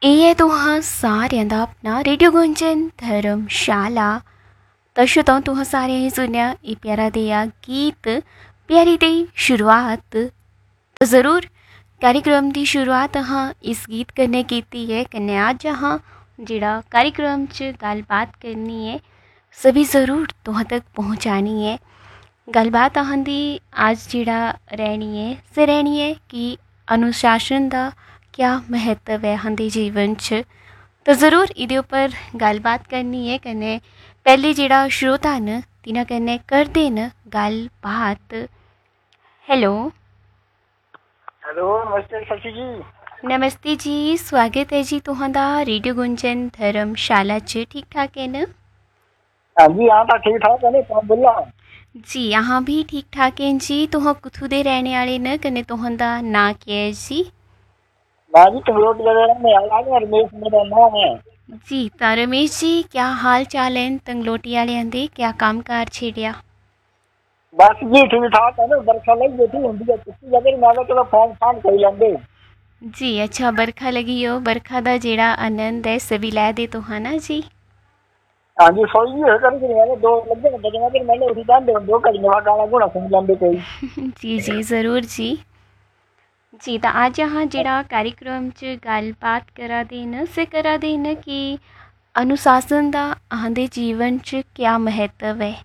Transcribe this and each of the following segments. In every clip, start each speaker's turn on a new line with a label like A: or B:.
A: ਇਹ ਤੁਹਾਂ ਸਾਰਿਆਂ ਦਾ ਆਪਣਾ ਰੇਡੀਓ ਗੁੰਜਨ ਧਰਮਸ਼ਾਲਾ। ਤਾਂ ਸ਼ੁਤੋਂ ਤੁਹਾਂ ਸਾਰਿਆਂ ਹੀ ਸੁਣਿਆ ਇਹ ਪਿਆਰਾ ਜਿਹਾ ਗੀਤ, ਪਿਆਰੀ ਦੀ ਸ਼ੁਰੂਆਤ। ज़रूर कार्यक्रम की शुरुआत हाँ इस गीत कन्नै कीती है। कन्नै अज हाँ जिहड़ा कार्यक्रम च गलबात करनी है सभी ज़रूर तुहां तक पहुँचानी है। गलबात अहां दी अज जिहड़ा रहनी है से रहनी है कि अनुशासन का क्या महत्व है अहां दे जीवन च। तो ज़रूर इहदे उपर गलबात करनी है। कन्नै पहले जिहड़ा श्रोता न तिन्हां कन्नै करदे न गलबात। हैलो
B: हेलो, नमस्ते शशि जी।
A: नमस्ते जी, स्वागत है जी तुहां रेडियो गुंजन धर्मशाला च। ठीक ठाक है न?
B: हाँ जी, यहाँ तो ठीक ठाक है ना। कौन बोल रहा?
A: जी यहाँ भी ठीक ठाक है जी। तुहां कुथू दे रहने वाले न कन्नै तुहां दा नाम क्या है जी?
B: मैं जी तंगलोट वगैरह में आया हूँ। रमेश मेरा नाम है
A: जी। तो रमेश जी क्या हाल चाल है तंगलोटी वाले दे? क्या काम कार छेड़िया?
B: बस जी ठीक ठाक है ना। बरखा लगी बैठी होंगी है किसी जगह। मैं चलो फोन फान कर लेंगे
A: जी। अच्छा, बरखा लगी हो, बरखा दा जेड़ा आनंद है सभी लै दे तुहां ना जी।
B: हाँ जी, सोई जी है कर मैंने दो लगे घंटे के बाद मैंने उठी जान दे दो घड़ी में गाना गुना सुन लेंगे कोई।
A: जी जी ज़रूर जी। जी तो अज हाँ जिहड़ा कार्यक्रम च गलबात करा दे न से करा दे न कि अनुशासन दा अहां दे जीवन च क्या महत्व है।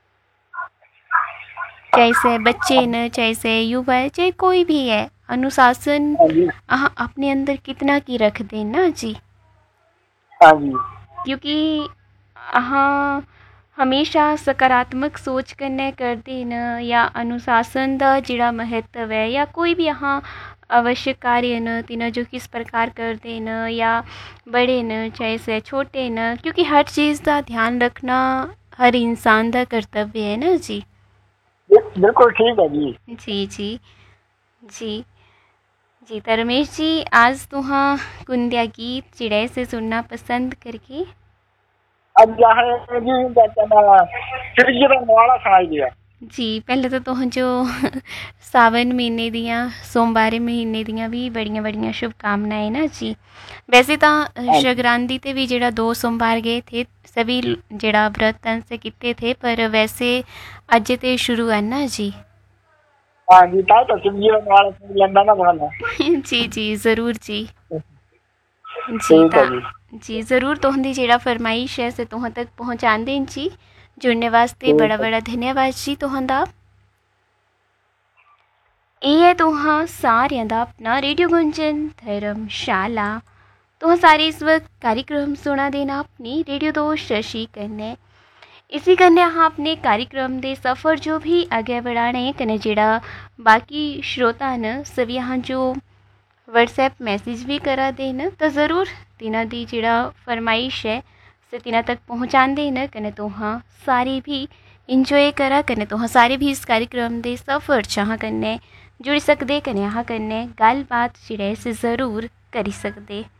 A: चाहे से बच्चे न, चाहे से युवा है, चाहे कोई भी है, अनुशासन
B: हाँ जी,
A: अहां अपने अंदर कितना की रख दे ना जी।
B: हाँ जी,
A: क्योंकि अहां हमेशा सकारात्मक सोच कन्नै करदे न या अनुशासन दा जिहड़ा महत्व है या कोई भी अहां आवश्यक कार्य न तिन्हां जो किस प्रकार करदे न या बड़े न चाहे से छोटे न, क्योंकि हर चीज़ का ध्यान रखना हर इंसान का कर्तव्य है ना जी।
B: बिल्कुल ठीक है जी।
A: जी जी जी जी। तो रमेश जी आज तुहां कुंदिया गीत चिड़ै से सुनना पसंद करके?
B: अब यहाँ जी फिर वाला सुनाई दिया
A: जी। पहले तो तुहां जो सावन महीने दियां सोमवार महीने दियां भी बड़ियां बड़ियां शुभकामनाएं ना जी। वैसे तो संक्रांति ते भी जेड़ा 2 सोमवार गए थे सभी जेड़ा व्रत से किते थे, पर वैसे अज ते शुरू है ना जी।
B: हाँ जी, तो शिवजी वाला सुन लेंदा ना गाना।
A: जी जी ज़रूर जी। जी
B: ठीक है जी।
A: जी ज़रूर तुहां जेड़ा फरमाइश है से तुहां तक पहुँचांदे जी। जुड़ने वास्ते बड़ा बड़ा धन्यवाद जी तुहां दा। ਇਹ है तुहां सारियां दा अपना रेडियो गुंजन धर्मशाला। तुहां सारे इस वक्त कार्यक्रम सुना देना अपनी रेडियो दोस्त शशि कन्नै। इसी कन्नै अहाँ अपने कार्यक्रम दे सफ़र जो भी अगे बढ़ाने कन्नै जेड़ा बाकी श्रोता न सभी अहाँ जो व्हाट्सएप मैसेज भी करा दे न, तो ज़रूर तिन्हां दी जेड़ा फरमाइश है से तिन्हां तक पहुँचांदे न। कन्नै तुहां सारे भी इंजॉय करा, कन्नै तुहां सारे भी इस कार्यक्रम दे सफ़र च अहाँ कन्नै जुड़ी सकदे, कन्नै अहाँ कन्नै गलबात जेह्ड़े से ज़रूर करी सकदे।